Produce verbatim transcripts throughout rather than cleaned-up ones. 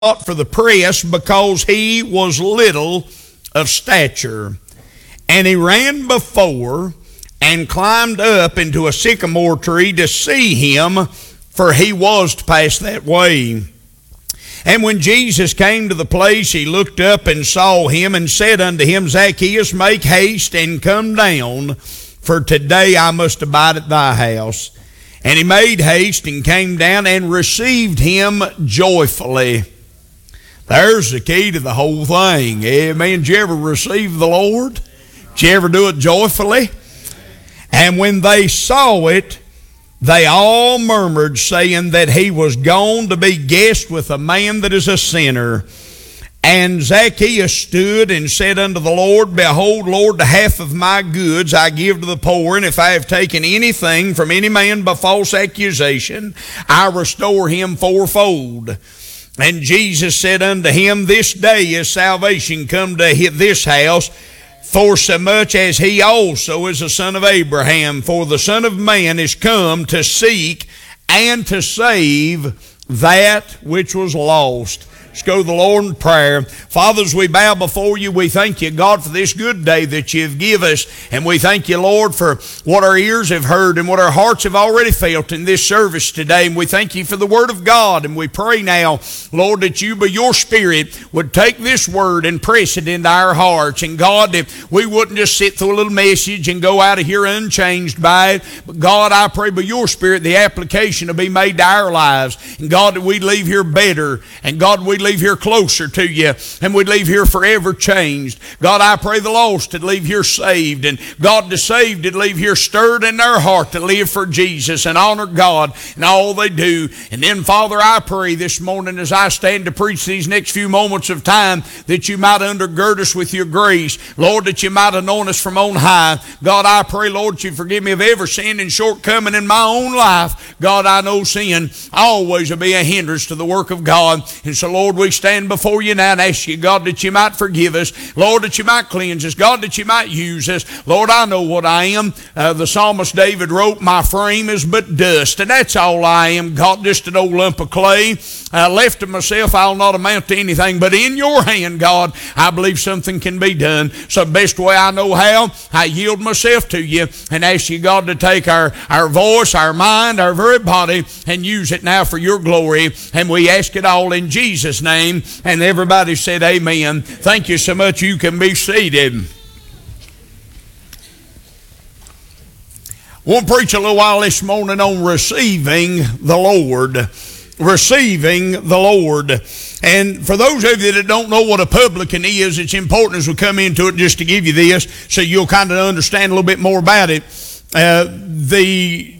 for the press because he was little of stature. And he ran before and climbed up into a sycamore tree to see him, for he was to pass that way. And when Jesus came to the place, he looked up and saw him and said unto him, Zacchaeus, make haste and come down, for today I must abide at thy house. And he made haste and came down and received him joyfully. There's the key to the whole thing. Amen. Did you ever receive the Lord? Did you ever do it joyfully? And when they saw it, they all murmured, saying that he was gone to be guest with a man that is a sinner. And Zacchaeus stood and said unto the Lord, Behold, Lord, the half of my goods I give to the poor, and if I have taken anything from any man by false accusation, I restore him fourfold. And Jesus said unto him, This day is salvation come to this house, for so much as he also is a son of Abraham. For the Son of Man is come to seek and to save that which was lost. Let's go to the Lord in prayer. Father, as we bow before you, we thank you, God, for this good day that you've given us. And we thank you, Lord, for what our ears have heard and what our hearts have already felt in this service today. And we thank you for the Word of God. And we pray now, Lord, that you, by your Spirit, would take this Word and press it into our hearts. And God, if we wouldn't just sit through a little message and go out of here unchanged by it. But God, I pray by your Spirit, the application will be made to our lives. And God, that we leave here better. And God, we leave here closer to you, and we'd leave here forever changed. God, I pray the lost would leave here saved, and God, the saved would leave here stirred in their heart to live for Jesus and honor God in all they do. And then, Father, I pray this morning as I stand to preach these next few moments of time that you might undergird us with your grace. Lord, that you might anoint us from on high. God, I pray, Lord, you forgive me of every sin and shortcoming in my own life. God, I know sin always will be a hindrance to the work of God. And so, Lord, we stand before you now and ask you, God, that you might forgive us. Lord, that you might cleanse us. God, that you might use us. Lord, I know what I am. Uh, the psalmist David wrote, my frame is but dust, and that's all I am. God, just an old lump of clay. Uh, left to myself, I'll not amount to anything. But in your hand, God, I believe something can be done. So the best way I know how, I yield myself to you and ask you, God, to take our, our voice, our mind, our very body, and use it now for your glory. And we ask it all in Jesus' name. And everybody said amen. Thank you so much. You can be seated. I want to preach a little while this morning on receiving the Lord. Receiving the Lord. And for those of you that don't know what a publican is, it's important as we come into it just to give you this so you'll kind of understand a little bit more about it. Uh, the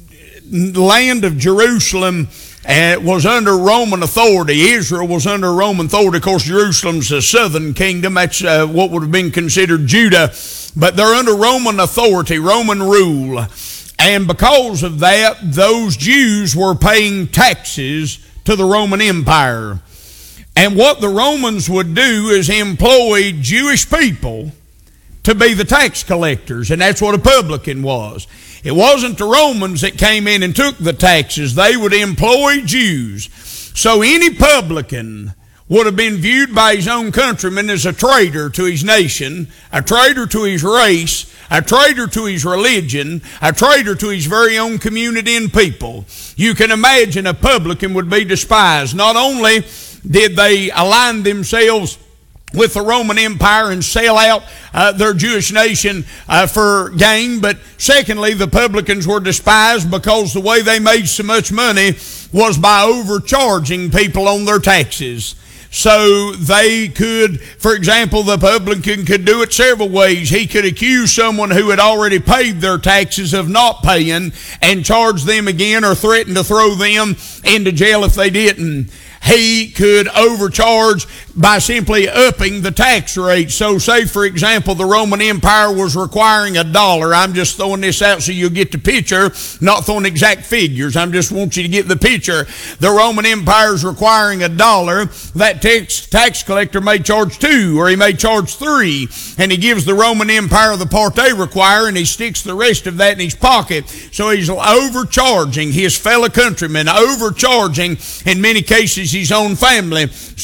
land of Jerusalem Uh, was under Roman authority. Israel was under Roman authority. Of course, Jerusalem's a southern kingdom. That's uh, what would have been considered Judah. But they're under Roman authority, Roman rule. And because of that, those Jews were paying taxes to the Roman Empire. And what the Romans would do is employ Jewish people to be the tax collectors. And that's what a publican was. It wasn't the Romans that came in and took the taxes. They would employ Jews. So any publican would have been viewed by his own countrymen as a traitor to his nation, a traitor to his race, a traitor to his religion, a traitor to his very own community and people. You can imagine a publican would be despised. Not only did they align themselves with the Roman Empire and sell out uh, their Jewish nation uh, for gain, but secondly, the publicans were despised because the way they made so much money was by overcharging people on their taxes. So they could, for example, the publican could do it several ways. He could accuse someone who had already paid their taxes of not paying and charge them again, or threaten to throw them into jail if they didn't. He could overcharge by simply upping the tax rate. So say, for example, the Roman Empire was requiring a dollar. I'm just throwing this out so you'll get the picture, not throwing exact figures. I just want you to get the picture. The Roman Empire is requiring a dollar. That tax, tax collector may charge two, or he may charge three, and he gives the Roman Empire the part they require, and he sticks the rest of that in his pocket. So he's overcharging his fellow countrymen, overcharging, in many cases, his own family.